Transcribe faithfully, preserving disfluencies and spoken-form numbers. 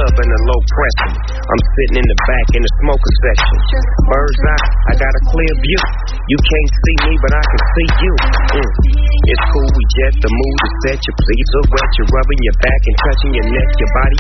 club in a low pressure. I'm sitting in the back in the smoker section. Bird's eye, I got a clear view. You can't see me, but I can see you. Mm. It's cool, we jet, the mood is set. You please or wet, you're rubbing your back and touching your neck, your body